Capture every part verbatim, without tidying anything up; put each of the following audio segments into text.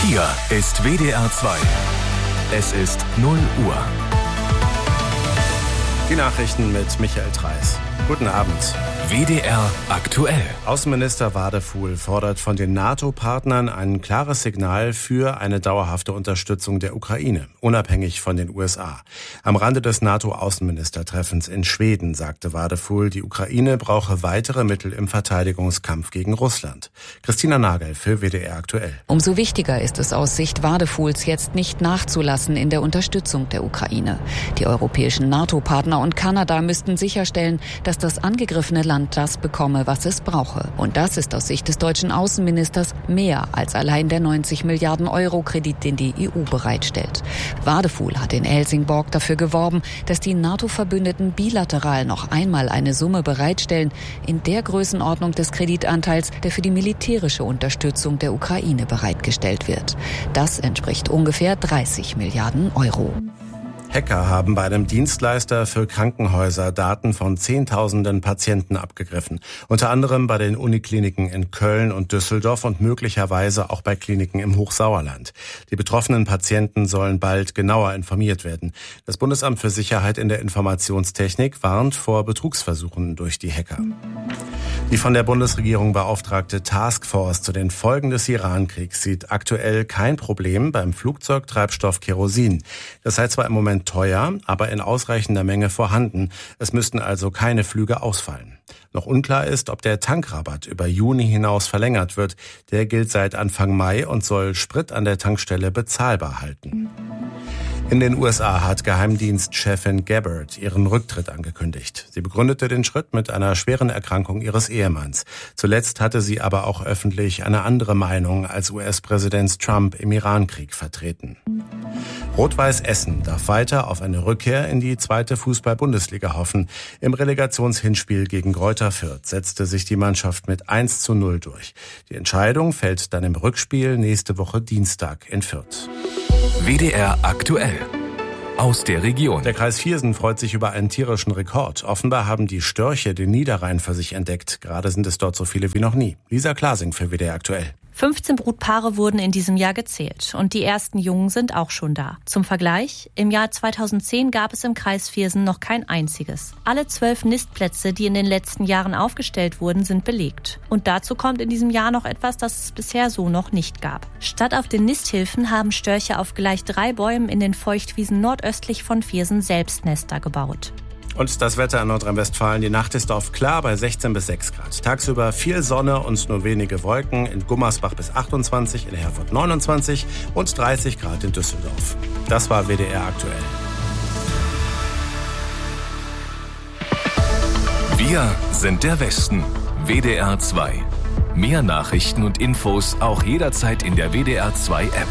Hier ist W D R zwei. Es ist null Uhr. Die Nachrichten mit Michael Treis. Guten Abend. W D R aktuell. Außenminister Wadefuhl fordert von den NATO-Partnern ein klares Signal für eine dauerhafte Unterstützung der Ukraine, unabhängig von den U S A. Am Rande des NATO-Außenministertreffens in Schweden sagte Wadefuhl, die Ukraine brauche weitere Mittel im Verteidigungskampf gegen Russland. Christina Nagel für W D R aktuell. Umso wichtiger ist es aus Sicht Wadefuhls jetzt nicht nachzulassen in der Unterstützung der Ukraine. Die europäischen NATO-Partner und Kanada müssten sicherstellen, dass das angegriffene Land das bekomme, was es brauche. Und das ist aus Sicht des deutschen Außenministers mehr als allein der neunzig Milliarden Euro Kredit, den die E U bereitstellt. Wadefuhl hat in Helsingborg dafür geworben, dass die NATO-Verbündeten bilateral noch einmal eine Summe bereitstellen, in der Größenordnung des Kreditanteils, der für die militärische Unterstützung der Ukraine bereitgestellt wird. Das entspricht ungefähr dreißig Milliarden Euro. Hacker haben bei einem Dienstleister für Krankenhäuser Daten von Zehntausenden Patienten abgegriffen. Unter anderem bei den Unikliniken in Köln und Düsseldorf und möglicherweise auch bei Kliniken im Hochsauerland. Die betroffenen Patienten sollen bald genauer informiert werden. Das Bundesamt für Sicherheit in der Informationstechnik warnt vor Betrugsversuchen durch die Hacker. Die von der Bundesregierung beauftragte Taskforce zu den Folgen des Iran-Kriegs sieht aktuell kein Problem beim Flugzeugtreibstoff Kerosin. Das sei zwar im Moment teuer, aber in ausreichender Menge vorhanden. Es müssten also keine Flüge ausfallen. Noch unklar ist, ob der Tankrabatt über Juni hinaus verlängert wird. Der gilt seit Anfang Mai und soll Sprit an der Tankstelle bezahlbar halten. In den U S A hat Geheimdienstchefin Gabbard ihren Rücktritt angekündigt. Sie begründete den Schritt mit einer schweren Erkrankung ihres Ehemanns. Zuletzt hatte sie aber auch öffentlich eine andere Meinung als U S-Präsident Trump im Iran-Krieg vertreten. Rot-Weiß Essen darf weiter auf eine Rückkehr in die zweite Fußball-Bundesliga hoffen. Im Relegationshinspiel gegen Greuther Fürth setzte sich die Mannschaft mit eins zu null durch. Die Entscheidung fällt dann im Rückspiel nächste Woche Dienstag in Fürth. W D R aktuell. Aus der Region. Der Kreis Viersen freut sich über einen tierischen Rekord. Offenbar haben die Störche den Niederrhein für sich entdeckt. Gerade sind es dort so viele wie noch nie. Lisa Klasing für W D R aktuell. fünfzehn Brutpaare wurden in diesem Jahr gezählt und die ersten Jungen sind auch schon da. Zum Vergleich, im Jahr zweitausendzehn gab es im Kreis Viersen noch kein einziges. Alle zwölf Nistplätze, die in den letzten Jahren aufgestellt wurden, sind belegt. Und dazu kommt in diesem Jahr noch etwas, das es bisher so noch nicht gab. Statt auf den Nisthilfen haben Störche auf gleich drei Bäumen in den Feuchtwiesen nordöstlich von Viersen selbst Nester gebaut. Und das Wetter in Nordrhein-Westfalen. Die Nacht ist oft klar bei sechzehn bis sechs Grad. Tagsüber viel Sonne und nur wenige Wolken. In Gummersbach bis achtundzwanzig, in Herford neunundzwanzig und dreißig Grad in Düsseldorf. Das war W D R aktuell. Wir sind der Westen. W D R zwei. Mehr Nachrichten und Infos auch jederzeit in der W D R zwei App.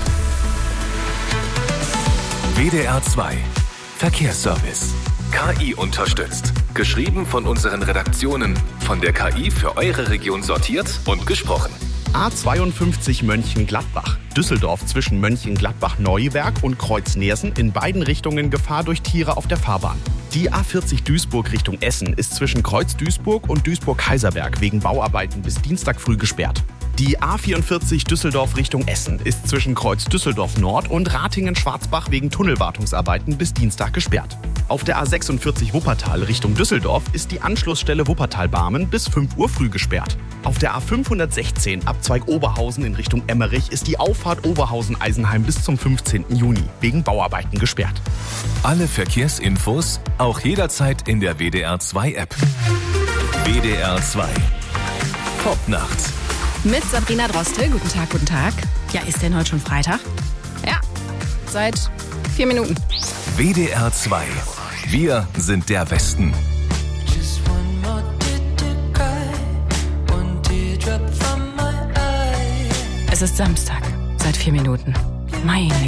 W D R zwei. Verkehrsservice. K I unterstützt. Geschrieben von unseren Redaktionen. Von der K I für eure Region sortiert und gesprochen. A zweiundfünfzig Mönchengladbach. Düsseldorf zwischen Mönchengladbach-Neuwerk und Kreuz-Nersen in beiden Richtungen Gefahr durch Tiere auf der Fahrbahn. Die A vierzig Duisburg Richtung Essen ist zwischen Kreuz-Duisburg und Duisburg-Kaiserberg wegen Bauarbeiten bis Dienstag früh gesperrt. Die A vierundvierzig Düsseldorf Richtung Essen ist zwischen Kreuz Düsseldorf Nord und Ratingen-Schwarzbach wegen Tunnelwartungsarbeiten bis Dienstag gesperrt. Auf der A sechsundvierzig Wuppertal Richtung Düsseldorf ist die Anschlussstelle Wuppertal-Barmen bis fünf Uhr früh gesperrt. Auf der A fünfhundertsechzehn Abzweig Oberhausen in Richtung Emmerich ist die Auffahrt Oberhausen-Eisenheim bis zum fünfzehnten Juni wegen Bauarbeiten gesperrt. Alle Verkehrsinfos auch jederzeit in der W D R zwei App. W D R zwei. Popnacht. Mit Sabrina Drostel. Guten Tag, guten Tag. Ja, ist denn heute schon Freitag? Ja, seit vier Minuten. W D R zwei. Wir sind der Westen. Es ist Samstag, seit vier Minuten. Meine